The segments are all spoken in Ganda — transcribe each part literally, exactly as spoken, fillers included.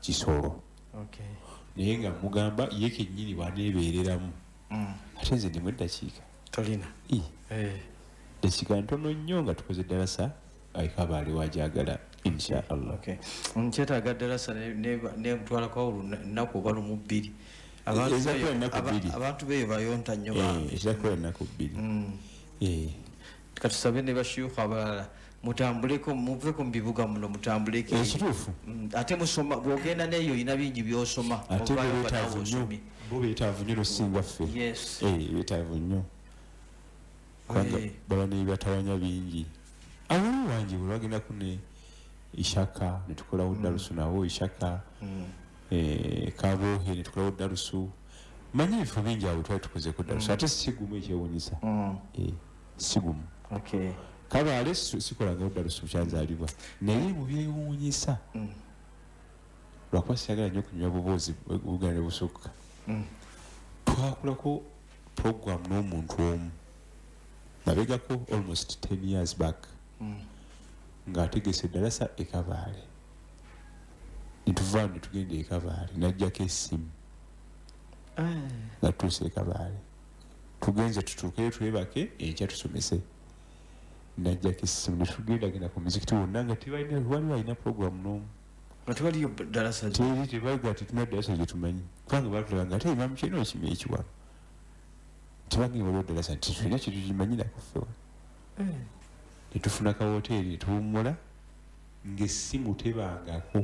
kisolo. Okay. Naye nga mugamba ye kennyini bwaneebeereramu. Mm. Ate nze ndimu eddakiika. Tolina. Eh. Dakiika ntono nnyo nga tukoze ddalasa Kabaale wajagala insha Allah. Okay. Nkyetaaga ddalasa ne mutwalako olunaku oba lumu bbiri. Abantu beeyo bayonta nnyo bange. Ekirakola ennaku bbiri. Eh. Katusabe ne bashiyuka abalala mutambuleko muveko mu bibuga muno mutambuleko. Ekituufu. Ate musoma bw'ogenda neeyo olina bingi by'osoma. Ate beetaavu nnyo. Bo beetaavu nnyo n'osinga ffe. Yes. Eh, beetaavu nnyo. Kwanga baba n'ebyatawanya bingi. Abamu bangi bwe bagenda ku ne Ishaka ne tukolawo ddalusu nawo Ishaka. Eh, Kabohe ne tukolawo ddalusu. Manyi ebifo bingi awo twali tukozeeko ddalusu ate si gumu ekyewuunyisa. Eh, si gumu. Okay. Kabaale sikolangawo ddalusu kyanzaalibwa naye mu byewuunyisa lwakuba siyagala nnyo okunywa buboozi bugana ne busukka. Twakolako program n'omuntu omu nabegako almost ten years back ng'ategese eddalasa e Kabaale ne tuvaayo ne tugenda e Kabaale n'aggyako essimu nga tutuuse e Kabaale tugenze tutuukeyo twebake enkya tusomese n'aggyako essimu ne tugenda genda ku muzikiti wonna nga tebalina waliwo alina programu n'omu nga tewaliyo ddalasa teri tebaga tetuna ddalasa gye tumanyi kubanga baatulaba nga ate imamu kyena okimya ekiwano tebagenda waliwo ddalasa nti tulina kye tukimanyirako ffe wano ne tufuna ka woteeri ne tuwummula ng'essimu tebangako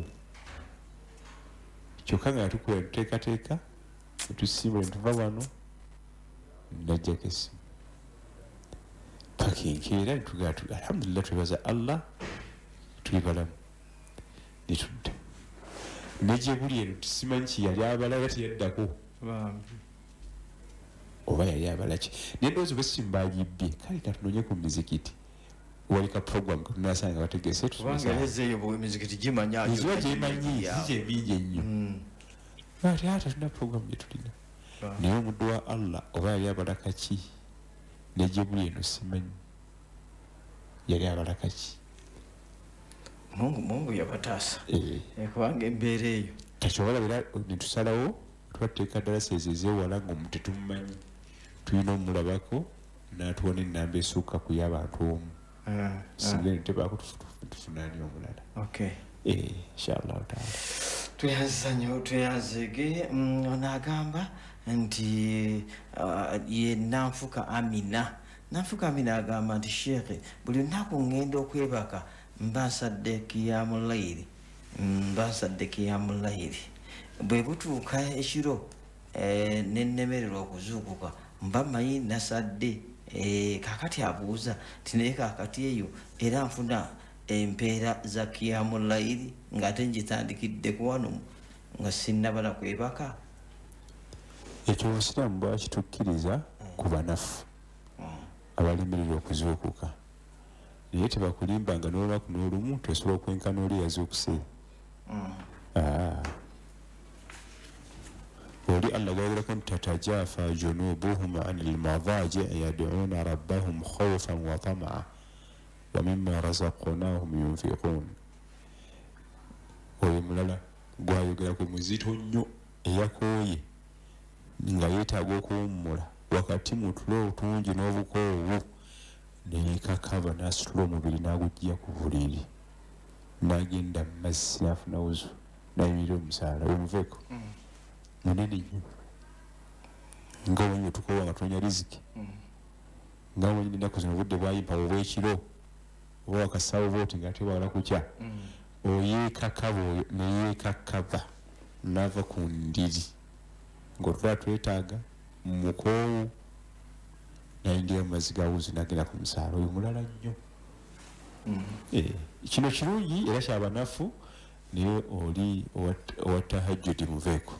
kyokka nga tukola ne tuteekateeka ne tusimbula ne tuva wano n'aggyako essimu pakinkeera ne tugala tu alhamdulillah twebaza Allah tuli balamu ne tudda ne gye buli eno tusimanyi kiyali abala tiyaddako oba yali abala ki naye ndowooza oba essimu baagibbye kale katunoonye ku mizikiti walika program katunasanga bategese tubangaezeeyo emizikiti gimanyi ziba gyemanyi zije bingi ennyo ate ate tuna program gye tulina naye omuddu wa Allah oba yali abalaka ki ne gye buli eno simanyi yali abalaka ki Mungu Mungu yabataasa kubanga embeera eyo takyobalabira ne tusalawo twateeka ddalasa ezo ezeewala ng'omuntu tetumumanyi tulina omulabako n'atuwa n'ennamba esukka ku y'abantu omu singa ne tebaako tufunaani omulala inshallahu taala tweyanziza nnyo tweyanzege onaagamba nti ye Nanfuka Amina Nanfuka Amina agamba nti sheekhe buli lunaku ngenda okwebaka mba nsadde kiyamulayiri mba nsadde kiyamulayiri bwe butuuka ekiro nennemererwa okuzuukuka mba manyi nasadde kakati abuuza ti naye kakati eyo era nfuna empeera za kiyamulayiri ng'ate ngitandikiddeku wano nga sinnabala kwebaka. Ekyo obusiraamu bwakitukkiriza ku banafu abalemererwa okuzuukuka naye tebakulimbanga n'olunaku n'olumu tosobola okwenkana oli yazuukuse oli Allah gwagerako nti tatajafa junubuhum anil madaaji' yad'una rabbahum khawfan wa tama'a wa mimma razaqnahum yunfiqun. oyo mulala gwayogera ku muzito nnyo eyakooye nga yeetaaga okuwummula wakati mu tulo otungi n'obukoowu neekakava n'asitula omubiri n'agujja ku buliri n'agenda mu mazzi n'afuna wuzu n'ayimirira omusaala wemuveeko munene nnyo nga omanyi wetukoowa nga tunonya riziki nga omanyi n'ennaku zino obudde bwayimpa obw'ekiro oba wakasaawo booti nga ate wala kukya oyeekakava oyo neyeekakava n'ava ku ndiri ng'otula twetaaga mu mukoowu nayingira mu mazzi ga wuzi n'agenda ku musaala oyo mulala nnyo. Kino kirungi era kyabanafu naye oli owa tahajjudi muveeko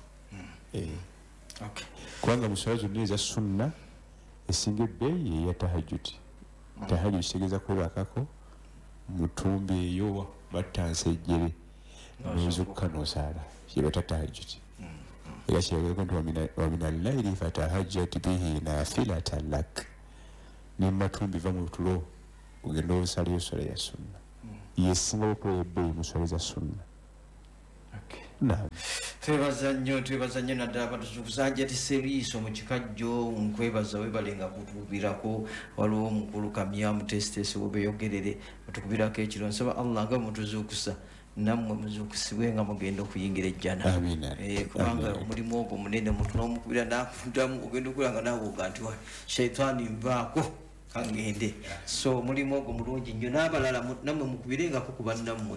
kubanga mu swala zonna eza sunna esinga ebbeeyi eya tahajjudi. Tahajjudi kitegeeza kwebakako mutumbi eyo battansa ejjere n'ozukka n'osaala kyebata tahajjudi era kyeyageko nti wa mina allayli fatahajjat bihi naafilatan lak n'ematumbi va mu tulo ogenda osalayo swala ya sunna yesinga okuwa ebbeeyi mu swala za sunna. naam twebaza nnyo twebaza nnyo naddala batukusanja ti seriiso mu kikajjo nkwebaza webalenga kutukubirako waliwo omukulu kamyamu tesitesi webeyogerere batukubirako ekiro nsaba allah nga mutuzuukusa nammwe muzuukusibwe nga mugenda okuyingira ejjana kubanga omulimu ogwo munene muntu n'omukubira nakundamu ogenda okulanga naawe oga nti wa shaitaani nvaako kangende so mulimu ogwo mulungi nnyo n'abalala nammwe mukubirengako ku bannammwe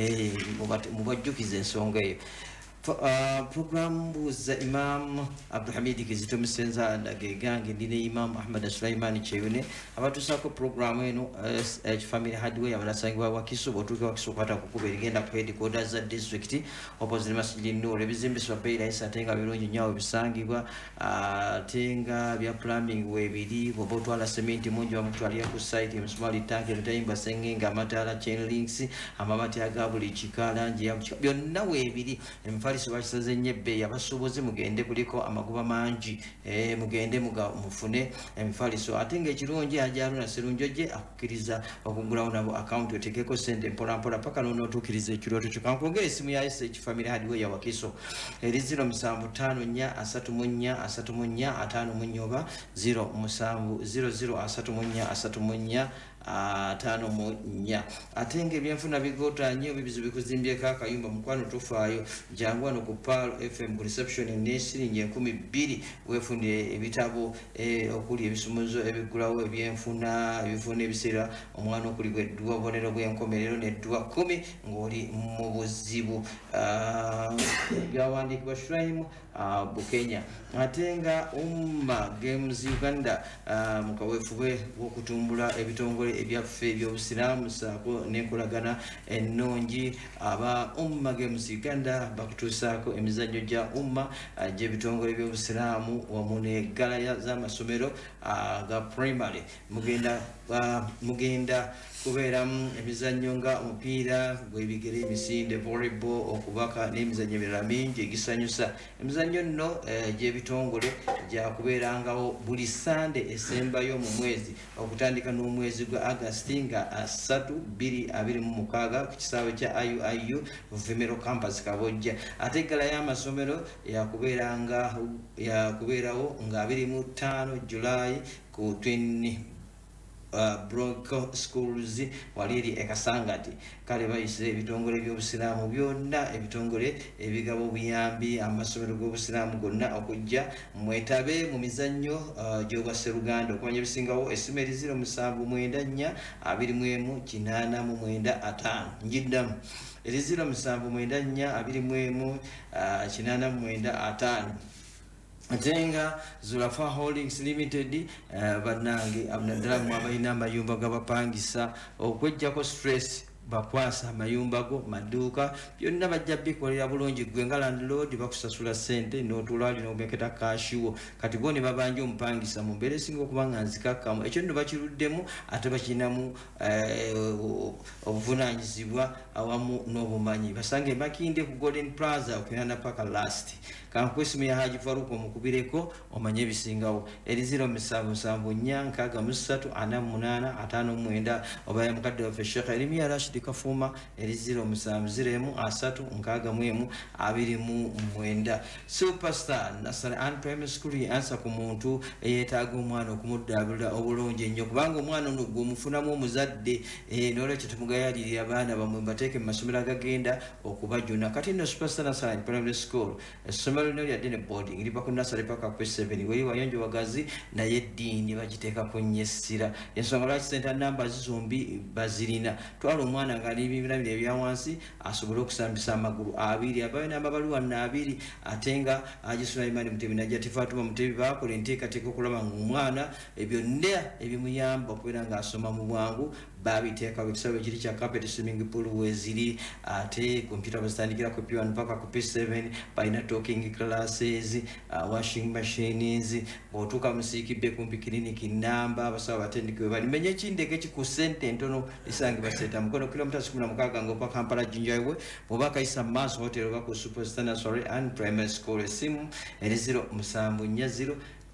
mubajjukiza ensonga eyo. Uh, program buza Imam Abdulhamid Kizito Musenza ndagegange ndine Imam Ahmad Sulaiman Cheyune abatusako program eno uh, family hardware abalasangwa wakiso botuka wakiso kwata kukubera igenda ku headquarters za district opposite Masjid Nur ebizimbiswa beira isa tenga birungi nyawo bisangibwa uh, tenga bya plumbing webiri bobotwala cement mungi wa mtu aliya ku site msumali tanke lutayimba sengenga amatala chain links amabati agabuli chikala nje ya byonna webiri emfalisi bakisaze nyebbe yabasubuzi mugende kuliko amaguba mangi eh mugende muga mufune emfaliso atenga ekirungi ajaluna serunjoje akukiriza okugulawo nabo account otekeko sente mpola mpola paka nono tukirize ekiroto kikankongere simu ya S H family hardware ya wakiso eri zero musanvu tano nya asatu munya asatu munya atano munyoba zero musanvu zero zero asatu munya asatu munya atano munya atenge byenfuna bigota nyo bibizu bikuzimbye kaka yumba mkwano tofaayo jangwa no ku Palo F M ku reception nesiri nye kumi bbiri wefunde ebitabo eh, okuli ebisumuzo ebigulawo ebyenfuna ebifuna ebisera omwana okuli gwe duwa bonero bwenkomerero ne duwa kumi ngoli mu buzibu uh, byawandikibwa Shrine uh, Bukenya atenga umma games Uganda uh, mukawefuwe wokutumbula ebitongole ebyaffe ebyobusiramu saako nenkolagana ennungi aba umma games Uganda bakutusako emizannyo gya umma uh, gye bitongole ebyobusiramu wamu n'eggala z'amasomero uh, ga primary mugenda uh, mugenda kubeeramu emizannyo nga omupiira gw'ebigere emisinde volleyball okubaka n'emizannyo emirala mingi egisanyusa emizannyo nno uh, gy'ebitongole gyakubeerangawo buli sande esembayo mu mwezi okutandika n'omwezi gwa August nga asatu bbiri abiri mu mukaaga ku kisaawe kya I U I U Vimero campus Kabojja ate eggala y'amasomero yakubeeranga yakubeerawo nga abiri mu ttaano July ku twenty Uh, Bronco schools waliri ekasangati kale bayise ebitongole by'obusiramu byonna ebitongole ebigabo buyambi amasomero g'obusiramu gonna okujja mwetabe mu mizannyo uh, gy'obwa Seruganda okumanya ebisingawo essimu eri zero musanvu mwenda nnya abiri mu emu kinaana mu mwenda ataano njiddamu eri zero musanvu mwenda nnya abiri mu emu uh, kinaana mu mwenda ataano atenga Zulafa Holdings Limited uh, banange abnadala mu abayina amayumba gabapangisa okwejjako stress bakwasa amayumba go maduuka byonna bajja bikolera bulungi gwe nga landlord bakusasula sente n'otulwali n'obeketa kashiwo kati bo ne babanja omupangisa mu mbeera esinga okuba nga nzikakkamu ekyo nno bakiruddemu ate bakinamu obuvunaanyizibwa awamu n'obumanyi basange Makinde ku Golden Plaza okwinana paka last kankwesimu ya Haji Faruku omukubireko omanye ebisingawo eri zero musanvu musanvu nnya nkaaga mu ssatu ana mu munaana ataano mu mwenda oba mukadde waffe Sheikh Erimiya Rashid Kafuma eri zero musanvu zero emu asatu nkaaga mu emu abiri mu mwenda Superstar Nasari and Primary School yansa ku muntu eyeetaaga omwana okumuddabulira obulungi ennyo kubanga omwana ono gw'omufunamu omuzadde eh, n'olwekyo temugayalirira abaana bamwe mbateeke mu masomero agagenda okubajuna kati nno Superstar Nasari and Primary School essomero lino lyadde ne boarding liva ku nasale paka ku seven weri wayonjo wagazi naye eddiini bagiteeka ku nnyesira ensonga lwaki center numbers zombi bazirina twala omwana ng'ali ebibirabiro ebya wansi asobole okusambisa amagulu abiri abayo n'amabaluwa n'abiri ate nga Haji Sulaiman Mutebi najja Tifatuma Mutebi baakola enteekateeka okulaba ng'omwana byonna ebimuyamba okubeera ng'asoma mu bwangu babiteeka ekisaawe ekiri kya carpet swimming pool weziri ate kompyuta bazitandikira ku P one paka ku P seven balina talking classes uh, washing machines otuuka musiikidde kumpi clinic namba abasawo batendekebwe bali menye ekindeke kiku sente ntono esangibwa seta mukono kilomita kumi na mukaaga ng'opa Kampala Jinja Highway oba kayisa Mass Hotel oba ku Superstar Nursery and Primary School esimu eri zero musanvu nnya zero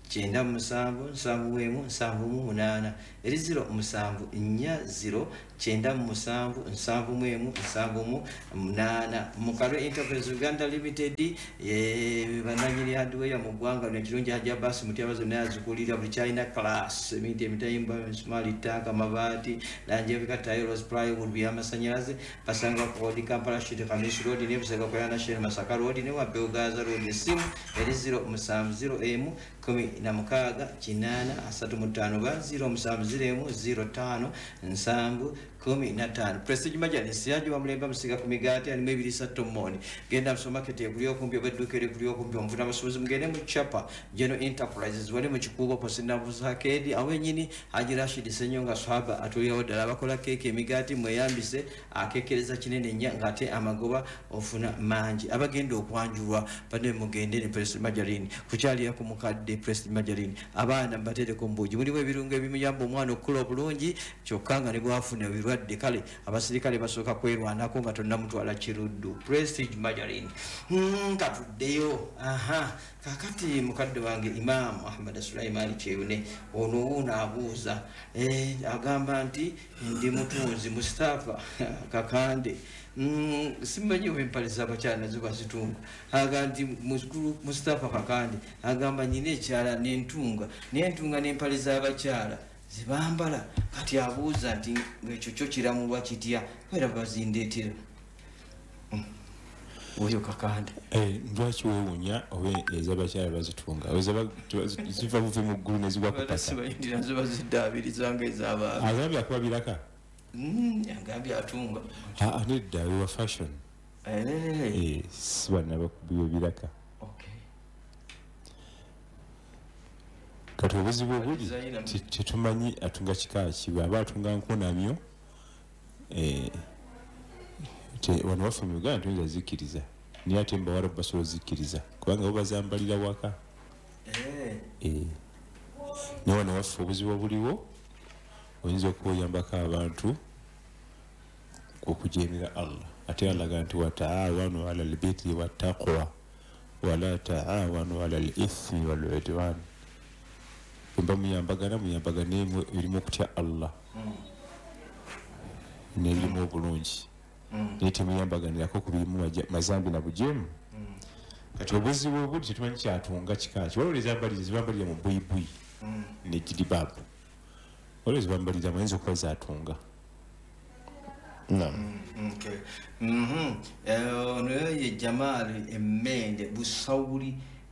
kyenda mu musanvu nsanvu mu emu nsanvu mu munaana eri ziro musanvu nnya ziro kyenda mu musanvu nsanvu mu emu nsanvu mu munaana Mukalwe Enterprise Uganda Limited bannannyini hardware mu ggwanga luno ekirungi Hajji Abbas Mutyaba zonna yazikulira buli kyalina class eminti emitayimba misumali ttaka mabaati lanjebika tairos plywood by'amasanyalaze basanga kodi Kampala Street Khamisi Road ne Busega kwa National Masaka Road ne Wabbe Gaza Road simu eri ziro musanvu ziro emu kumi na mukaaga kinaana asatu mu ttaano ba ziro musanvu ziro emu ziro ttaano nsanvu kumi na ttaano Prestige Majalis yaji wa Mulemba Musiga ku migaati alimu ebiri ssatu mmoni genda mu supermarket ekuli okumpi oba edduuka erikuli okumpi omufuna abasuubuzi mugende mu Chapa General Enterprises wali mu kikuubo Posinavuza Arcade awennyini Haji Rashid Senyonga Swaba atulirawo ddala abakola keeke emigaati mweyambise akeekereza kinene nnyo ng'ate amagoba ofuna mangi abagenda okwanjulwa badde mugende ne Prestige Majalini kukyaliya ku mukadde Prestige Majalini abaana mbatereko mbuugi mulimu ebirungo ebimuyamba omwana okukula obulungi kyokka nga ne bwafuna ebirwadde kale abasirikale basooka kwerwanako nga tonnamutwala kiruddu Prestige Majalini katuddeyo aha kakati mukadde wange Imam Ahmad Sulaiman Kyewune ono wuuna abuuza eh, agamba nti ndi mutunzi Mustafa Kakande Mm, simanyi empale z'abakyala nazo bazitunga aga nti Mustafa Kakande agamba nyina ekyala n'entunga n'entunga n'empale z'abakyala zibambala kati abuuza nti ekyo kyo kiramulwa kitya era bazindeetera mm. oyo Kakande eh, lwaki weewuunya oba ez'abakyala bazitunga ziva buve mu ggulu ne zigwa ku pasa nazo baziddaabiriza ng'ez'abantu agambye akuba biraka agambye atunga nedda wewa fashion si bana bakubiwa ebiraka kati obuzibu obuli tetumanyi atunga kika ki bw'aba atunga nkunamyo wano waffe mu Uganda tuyinza zikkiriza naye ate mbawala basobola zikkiriza kubanga bo bazambalira waka naye wano waffe obuzibu obuliwo oyinza okuyambako abantu okujeemera Allah ate alaga nti wataawanu ala albirri wattaqwa wala taawanu ala alithmi waludwan mba muyambagana muyambagana erimu okutya Allah n'erimu obulungi naye temuyambaganirako ku birimu mazambi na bujeemu kati obuzibu obuli tetumanyi kyatunga kikaki waliwo ezambalire zibambalira mu buyibui ne jiribabu waliwo zibambalira mayinza okuba zatunga ono ye Jamali Emmende Busawuli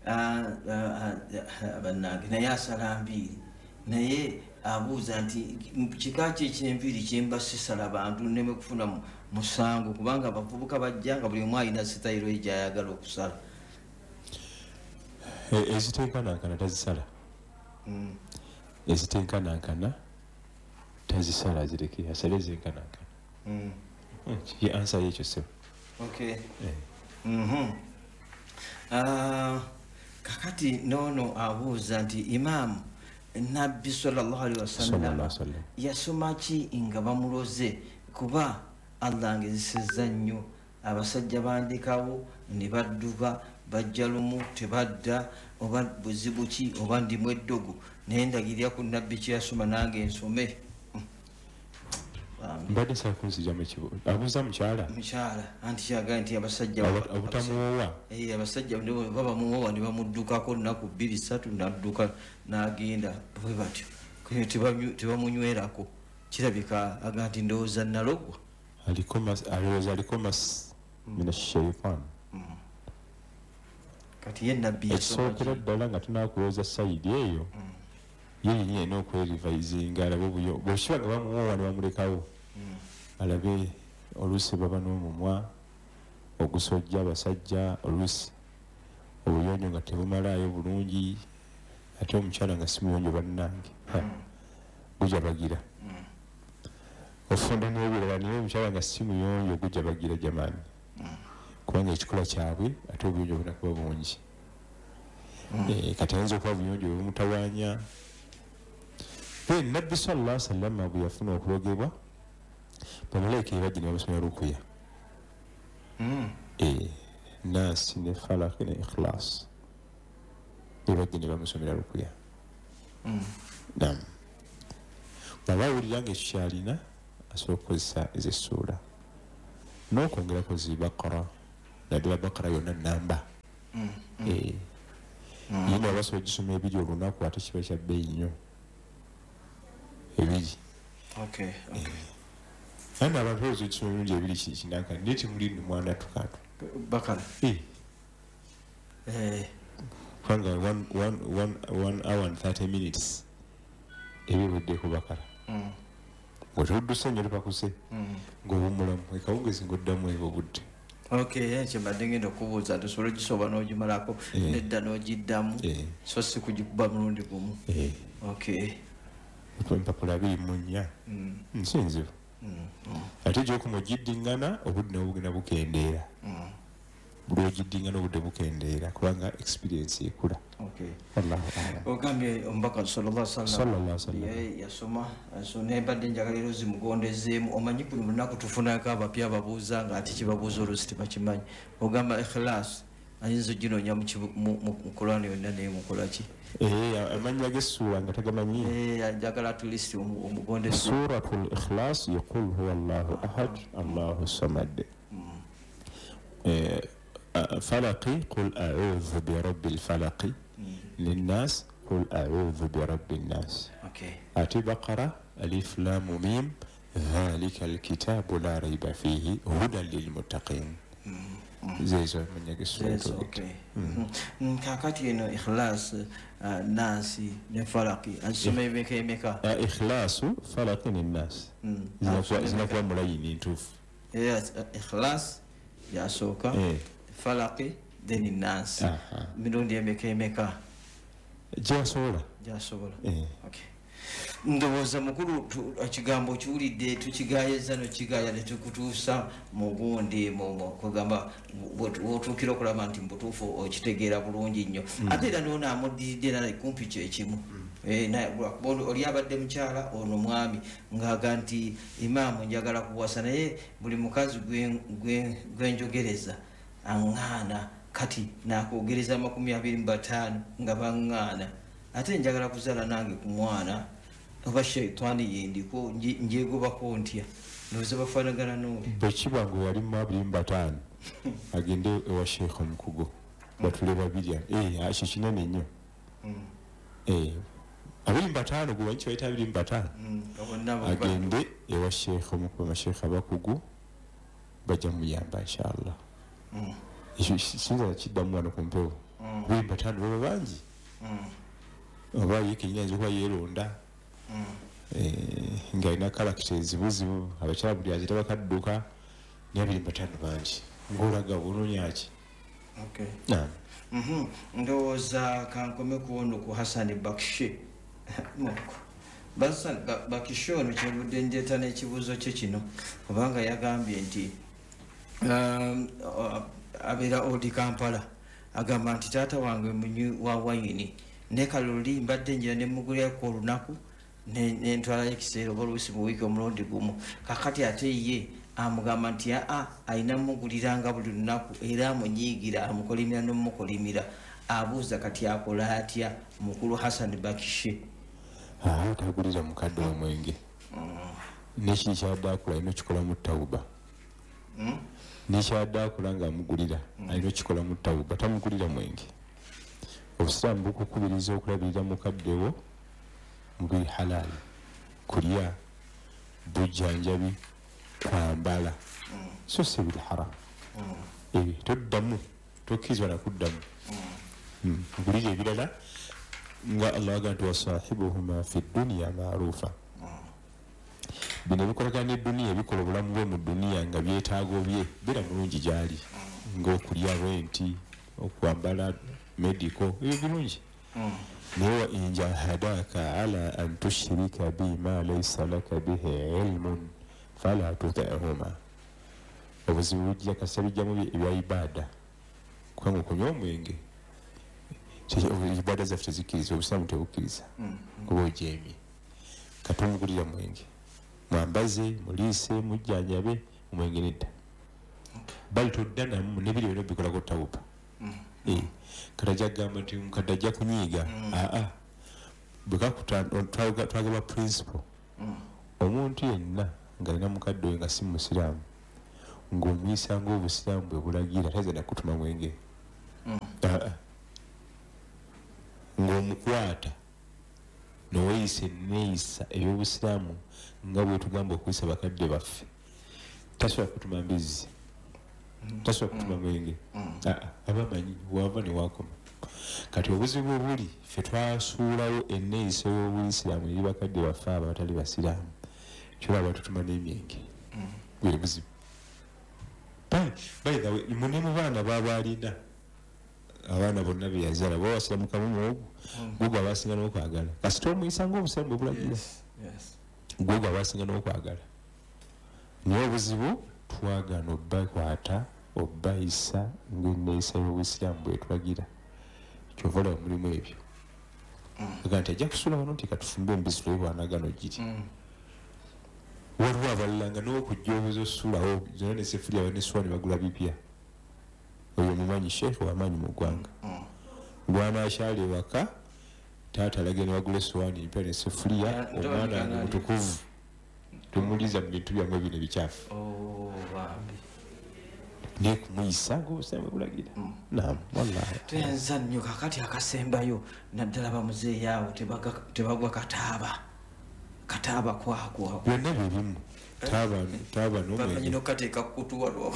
bannange naye asala mbiri naye abuuza nti kika ki eky'enviiri kyemba sisala bantu neme kufuna musango kubanga abavubuka bajja nga buli omu alina sitayiro ye gy'ayagala okusala ezitenkanankana tazisala ezitenkanankana tazisala zireke asale zenkanankana ye ansa yekyo sebo kakati noono abuuza nti Imam Nabbi sallallahu alaihi wasallam yasoma ki nga bamuloze kuba Allah ngezisezza nnyo abasajja bandikawo ne badduka bajja lumu tebadda oba buzibu ki oba ndimu eddogo naye ndagirira ku Nabbi kyeyasoma nange ensome mbadde sakunzijamu ekibo abuuza mukyala mukyala anti kyagala nti abasajja obutamuwoowa abasajja baba muwoowa ne bamuddukako nnaku bbiri ssatu nadduka n'agenda bwe batyo tebamunywerako kirabika aga nti ndowooza nalogwa alowooza aliko mas mina shaitan kati ye Nabbi ekisookera ddala nga tunakulowooza sayidi eyo ye yennyini alina okwerivaizinga alabe obuyo bwekiba nga bamuwoowa ne bamulekawo alabe oluusi baba n'omumwa ogusojja abasajja oluusi obuyonjo nga tebumalayo bulungi ate omukyala nga si muyonjo bannange gujabagira ofunda n'ebirala naye omukyala nga si muyonjo gujabagira jamaani kubanga ekikola kyabwe ate obuyonjo bunakuba bungi kati ayinza okuba buyonjo bwebumutawaanya Nabbi sallallahu alaihi wasallam bwe yafuna okulogebwa bamulaika ebajja ne bamusomera rukuya Naasi ne Falaki ne Ikhlas ebajja ne bamusomera rukuya nam bw'aba awulira ng'ekyo kyalina asobola okukozesa ez'essuula n'okwongerako zi bakara naddala bakara yonna namba yina abasobola ogisoma ebiri olunaku ate kiba kya bbeeyi nnyo ebiri andi abantu baoza ogisoma emirundi ebiri kinaka naye timuli mwana tukatu bakara kubanga one hour and thirty minutes ebibuddeko bakala bwetoludduse nnyo tupakuse ng'obumulamu ekawungezi ng'oddamu ebo budde kyembadde ngenda okubuuza tosobola ogisoba n'ogimalako nedda n'ogiddamu so si kugikuba mulundi gumu empapula abiri mu nnya nsinzibu ate gyokuma ogiddingana obudde nabugenda bukendeera buli ogiddingana obudde bukendeera kubanga experience ekula ogambye omubaka sallallahu yasoma nebadde njagala era ozimugondezeemu omanyi buli lunaku tufunako abapya ababuuza nga ati kibabuuza oluusi tebakimanyi ogamba ikhlas ayinza oginoonya mu Qur'ani yonna naye mukolaki amanya g'essuura nga tagamanyi njagala atulist omugondeze suratul ikhlas yaqul huwa allahu ahad allahu samad falaqi qul a'udhu birabbi lfalaqi linnas qul a'udhu birabbi nnas ati baqara alif lamu mim dhalika alkitabu la rayba fihi hudan lilmuttaqin zezo kakati eno ikhlas nasi ne falaki azisoma emeka emeka ikhlasu falaki ne nasi zinakuwa mulayini ntuufu ikhlas yasooka falaki then nasi mirundi emeka emeka gyasobola gyasobola ndowooza mukulu ekigambo kiwulidde tukigayeza nokigaya netukutuusa mu gundi kugamba wotuukira okulaba nti mubutuufu okitegeera bulungi nnyo ate era noonamuddiridde nala kumpi kyekimu oli abadde mukyala ono mwami ngaaga nti imaamu njagala kuwasa naye buli mukazi gwenjogereza aŋŋaana kati nakwogereza amakumi abiri mu bataano nga baŋŋaana ate njagala kuzaala nange ku mwana oba shaitani yendiko njegobako ntya noza bafanagana noli bwekiba ngu yali mu abiri mu bataano agende ewa sheekha omukugo batule babirya ekyo kinene nnyo abiri mu bataano gwe wanyi kibaita abiri mu bataano agende ewa sheekha omukugo amasheekha abakugu bajja muyamba inshallah ekyo sinza kiddamu wano ku mpewo abiri mu bataano baba bangi oba ye kenyini ayinza okuba yeeronda ng'alina karakita ezibuzibu abakyala buli azita bakadduka naye abiri mu bataano bangi ng'olaga bunoonyaki ndowooza kankome kuwono ku Hassan Bakshi Bakshi ono kyevudde ndeeta n'ekibuuzo kye kino kubanga yagambye nti abeera odi Kampala agamba nti taata wange munywi wa wayini nekaloli mbadde njira nemugulirako olunaku nentwalayo ekiseera oba oluusi mu wiiki omulundi gumu kakati ate ye amugamba nti aa alina muguliranga buli lunaku era amunyiigira amukolimira nomumukolimira abuuza kati akola atya mukulu Hassan Bakshi tagulira mukadde w'omwenge nekiri kyadde akula alina okikola mu tawuba nekyadde akula ng'amugulira alina okikola mu tawuba tamugulira mwenge obusiraamu bukukubiriza okulabirira mukaddewo mu biri halaali kulya bujjanjabi kwambala so si biri haramu ebyo toddamu tokkirizibwa nakuddamu mpulira ebirala nga Allah aga nti wasahibuhuma fi dduniya maarufa bino bikolagana n'edduniya bikola obulamu bwe mu dduniya nga byetaago bye bira mulungi gyali ng'okulya renti okwambala medical ebyo birungi naye wa in jahadaka ala an tushrika bi ma laysa laka bihi ilmun fala tuti'huma obuzibu bujja kasita bijjamu ebya ibaada kubanga okunywa omwenge ibaada zaffe tezikkiriza obusiraamu tebukkiriza kuba ojeemye kati omugulira mwenge mwambaze muliise mujjanjabe omwenge nedda bali todda namu nebiri byonna bikolako tawuba kati ajja kugamba nti mukadde ajja kunyiiga aa bwetwagaba principle omuntu yenna ng'alina mukadde we nga si musiraamu ng'omuyisa ng'obusiraamu bwe bulagira tazina kutuma mwenge ng'omukwata noweyisa enneeyisa ey'obusiraamu nga bwe tugamba okuyisa bakadde baffe tasobola kutuma mbizzi tasobola kutuma mwenge abamanyi wava newakoma kati obuzibu obuli ffe twasuulawo enneeyisa y'obuyisiraamu eri bakadde baffe abo abatali basiraamu kyolaba tutuma n'emyenge bwe buzibu bayithawe mune mu baana baba alina abaana bonna be yazaala baba basiramukamu muogu gwogwo abasinga n'okwagala kasita omuyisa ng'obusiraamu bwe bulagira gwogwo abasinga n'okwagala naye obuzibu twagana obbakwata obbayisa ng'enneeyisa y'obusiraamu bwetulagira kyova olaba mulimu ebyo aga nti ajja kusula wano nti katufumbe embisi lwe bwanagano giri waliwo abalala nga n'okujja obuzosulawo zona nesefulya baneswani bagula bipya oyo mumanyi sheekhe wamaanyi mu ggwanga bwanakyala ewaka taata alage ne bagula essowaani empya nesefuliya omwana wange mutukuvu tomuliza mu bintu byamu ebyo nebikyafu naye kumuyisa ngaobusiraamu bulagira nam wallahi tuyanza nnyo kakati akasembayo naddala bamuzeeyi awo tebagwa kataaba kataaba kwakwo byonna byebimu taaba nomanyina okukateeka kukutu waliwo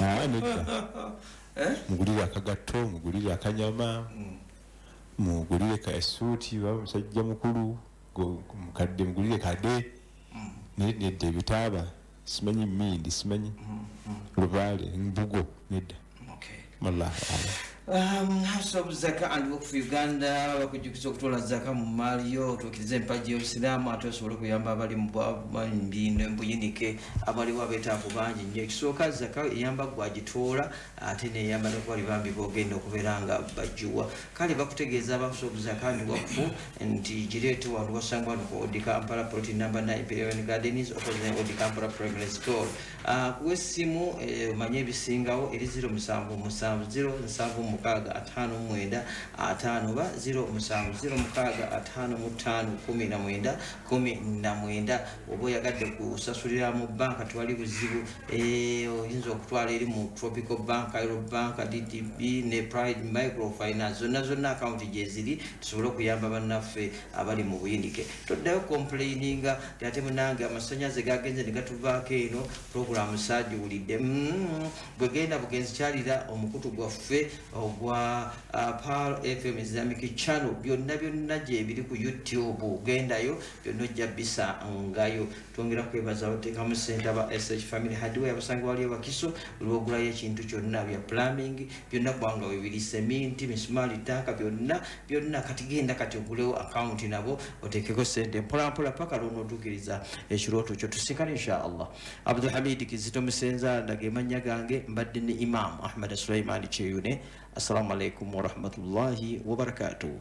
mugulire akagatto mugulire akanyama mugulire kaesuuti waba musajja mukulu mukadde mugulire kade naye nedda ebitaaba simanyi mindi simanyi lubaale mbugo nedda wallahi Um, House of Zaka and Work for Uganda bakujukiza okutwala zaka mu maali yo otuukiriza empagi y'obusiraamu ate osobola okuyamba abali mu buyinike abaliwo abeetaavu bangi nnyo ekisooka zaka eyamba gwagitoola ate neyamba nokuba bambi bogenda okubeera nga bagiwa kale bakutegeeza aba House of Zaka and Work nti gireete wano wasangwa ku Odi Kampala plot number nine Imperial Gardens opposite Odi Kampala Primary School kuwa essimu omanye ebisingawo eri zero musanvu musanvu zero nsanvu mukaaga ataano mu mwenda ataano ba zero musanvu zero mukaaga ataano mu ttaano kumi na mwenda kumi na mwenda oba oyagadde kusasulira mu banka tewali buzibu oyinza okutwala eri mu Tropical Bank, Cairo Bank, D D B ne Pride Microfinance zonna zonna akawunti gye ziri tusobole okuyamba bannaffe abali mu buyinike toddayo complaininga ate munange amasannyalaze gagenze ne gatuvaako eno programu saagiwulidde bwe genda bugenzi kyalira omukutu gwaffe ogwa Pearl F M Islamic Channel byonna byonna gye biri ku YouTube gendayo byonna ojja bisangayo twongera kwebaza abateekamu ssente aba S H Family Hardware abasanga wali ewakiso olw'ogulayo ekintu kyonna bya plumbing byonna kubanga webiri seminti misumaali tanka byonna byonna kati genda kati ogulewo account nabo oteekeko ssente mpolampola paka lwonootuukiriza ekirooto kyo tusikane insha Allah. Abdul Hamid Kizito Musenza ndage mannya gange mbadde ne Imam Ahmad Sulaiman Cheyune. Assalamu alaikum wa rahmatullahi wa barakatuh.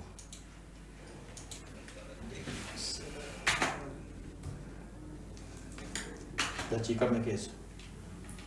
Dakika mekezo.